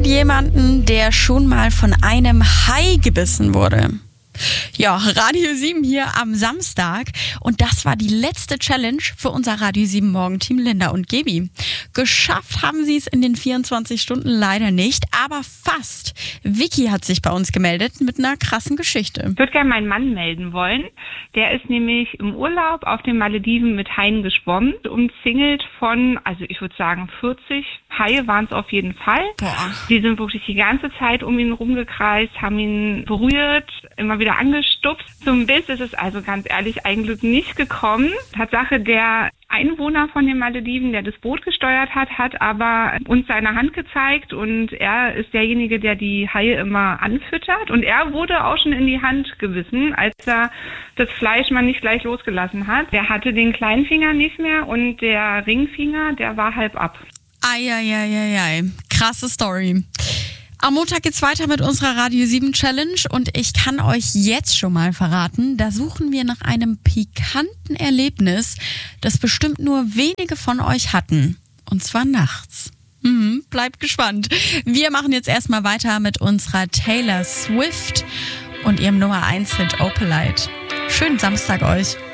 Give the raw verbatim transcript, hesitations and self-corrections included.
kennt jemanden, der schon mal von einem Hai gebissen wurde? Ja, Radio sieben hier am Samstag und das war die letzte Challenge für unser Radio sieben Morgenteam Linda und Gaby. Geschafft haben sie es in den vierundzwanzig Stunden leider nicht, aber fast. Vicky hat sich bei uns gemeldet mit einer krassen Geschichte. Ich würde gerne meinen Mann melden wollen. Der ist nämlich im Urlaub auf den Malediven mit Haien geschwommen, umzingelt von, also ich würde sagen vierzig Haie waren es auf jeden Fall. Boah. Die sind wirklich die ganze Zeit um ihn rumgekreist, haben ihn berührt, immer wieder angestupst. Zum Biss ist es also ganz ehrlich eigentlich nicht gekommen. Tatsache, der Einwohner von den Malediven, der das Boot gesteuert hat, hat aber uns seine Hand gezeigt und er ist derjenige, der die Haie immer anfüttert und er wurde auch schon in die Hand gebissen, als er das Fleisch mal nicht gleich losgelassen hat. Der hatte den kleinen Finger nicht mehr und der Ringfinger, der war halb ab. Eieieiei, krasse Story. Am Montag geht's weiter mit unserer Radio sieben Challenge und ich kann euch jetzt schon mal verraten, da suchen wir nach einem pikanten Erlebnis, das bestimmt nur wenige von euch hatten. Und zwar nachts. Mhm, bleibt gespannt. Wir machen jetzt erstmal weiter mit unserer Taylor Swift und ihrem Nummer eins Hit Opalite. Schönen Samstag euch.